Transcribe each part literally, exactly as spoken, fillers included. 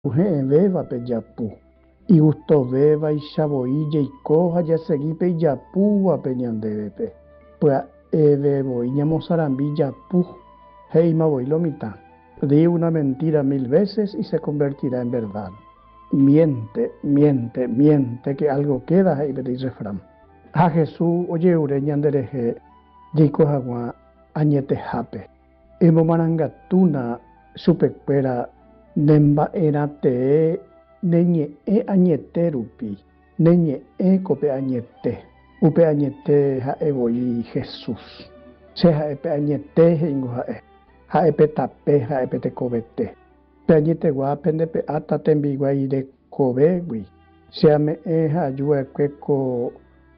Uje beba pe yapu. Y gusto beba y shaboilla y coja ya seguí pe yapu a peñandepe. Pues ebe voy ñamosarambi yapu. Heima voy lo mitad. Di una mentira mil veces y se convertirá en verdad. Miente, miente, miente, que algo queda ahí de refrán. A Jesús, oye, ureñandereje, yico agua, añete jape. Emo marangatuna, supepera, nemba era te, neñe e añete rupi, neñe e cope añete, upe añete ja evoy Jesús. Se ja epe añete jengo ja e, ja epe tape, ja epe te cobete. Peñite guapende pe ata tembigua y de cobegui. Se me eja yue cueco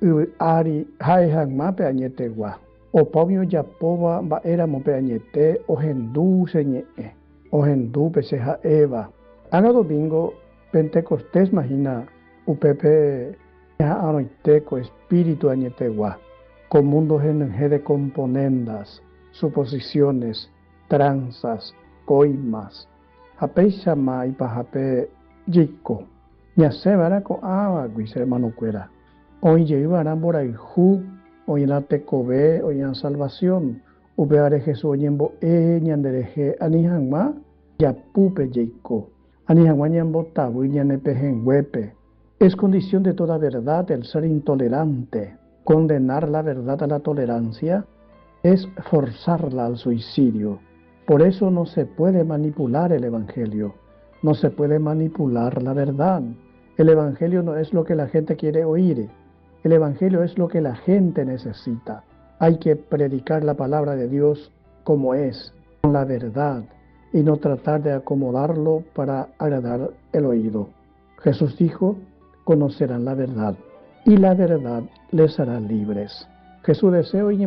ari jaihan ma pe añete gua. O pomio ya pova ba era mo pe añete o hendú señe e. O hendú pe seja eva. Ana domingo Pentecostés imagina upepe ya anoiteco espíritu añete gua. Con mundo genenge de componendas, suposiciones, tranzas, coimas. Hape shama y pajape yico. Ya se verá con agua, guise hermano cuera. Hoy llevarán por ahí ju, hoy en la tecobe, hoy en salvación. Upeare Jesús, hoy en bo e, ñandereje, anijangma, ya pupe yico. Anijangma ñambo tabu y ñanepejen huepe. Es condición de toda verdad el ser intolerante. Condenar la verdad a la tolerancia es forzarla al suicidio. Por eso no se puede manipular el Evangelio, no se puede manipular la verdad. El Evangelio no es lo que la gente quiere oír, el Evangelio es lo que la gente necesita. Hay que predicar la palabra de Dios como es, con la verdad, y no tratar de acomodarlo para agradar el oído. Jesús dijo, conocerán la verdad, y la verdad les hará libres. Jesús deseo y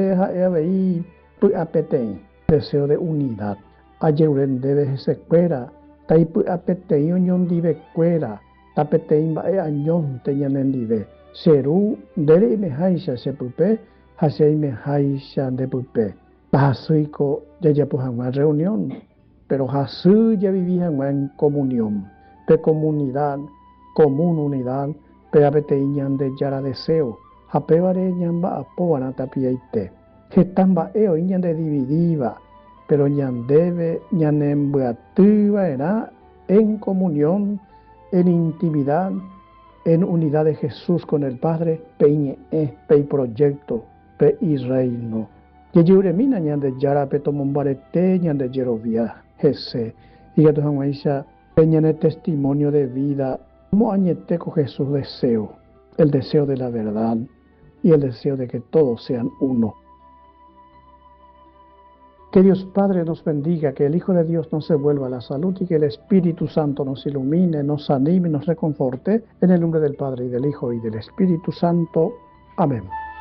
deseo de unidad. Ayer debe se cuera, taipu apetei unión dive cuera, tapetei ba e añón teñanen dive. Seru dere me haisha se pupe, hasei me haisha de pupe. Bahasuiko ya ya una reunión, pero hasu ya vivían en comunión, de comunidad, común unidad, pe apetei ñan de yara deseo, apebare ñan ba apoana tapiaite. Getamba eo ñan de dividiva, pero ñan debe, ñan embuativa era en comunión, en intimidad, en unidad de Jesús con el Padre, peñe e, pei proyecto, pe y reino. Yeyuremina ñan de yara pe tomombarete, ñan de yerovia, jese, y gato janguaisha, peñan el testimonio de vida, como añeteco Jesús deseo, el deseo de la verdad y el deseo de que todos sean uno. Que Dios Padre nos bendiga, que el Hijo de Dios nos devuelva la salud y que el Espíritu Santo nos ilumine, nos anime y nos reconforte. En el nombre del Padre y del Hijo y del Espíritu Santo. Amén.